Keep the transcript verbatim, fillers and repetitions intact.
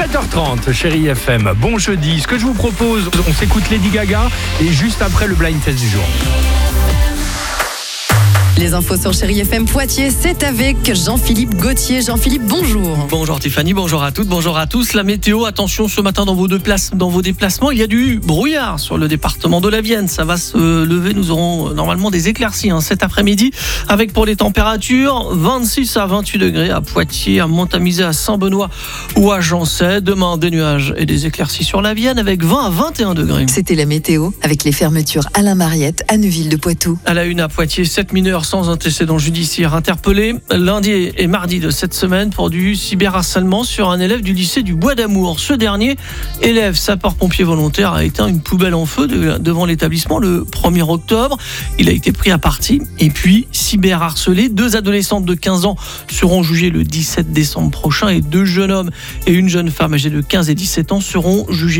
sept heures trente, chérie F M. Bon jeudi. Ce que je vous propose, on s'écoute Lady Gaga et juste après le blind test du jour. Les infos sur Chérie F M Poitiers, c'est avec Jean-Philippe Gauthier. Jean-Philippe, bonjour. Bonjour Tiffany, bonjour à toutes, bonjour à tous. La météo, attention ce matin dans vos, deux places, dans vos déplacements, il y a du brouillard sur le département de la Vienne. Ça va se lever, nous aurons normalement des éclaircies hein, cet après-midi, avec pour les températures vingt-six à vingt-huit degrés à Poitiers, à Montamisé, à Saint-Benoît ou à Jancet. Demain, des nuages et des éclaircies sur la Vienne avec vingt à vingt et un degrés. C'était la météo avec les fermetures Alain Mariette à Neuville de Poitou. À la une à Poitiers, sept mineurs sans antécédent judiciaire interpellés lundi et mardi de cette semaine pour du cyberharcèlement sur un élève du lycée du Bois d'Amour. Ce dernier, élève sapeur-pompier volontaire, a éteint une poubelle en feu de, devant l'établissement le premier octobre. Il a été pris à partie et puis cyberharcelé. Deux adolescentes de quinze ans seront jugées le dix-sept décembre prochain et deux jeunes hommes et une jeune femme âgée de quinze et dix-sept ans seront jugés